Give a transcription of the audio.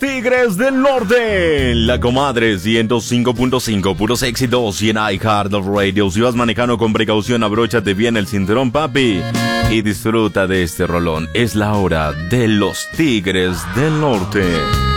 Tigres del Norte, la comadre 105.5, puros éxitos y en iHeartRadio. Si vas manejando con precaución, abróchate bien el cinturón, papi, y disfruta de este rolón. Es la hora de los Tigres del Norte.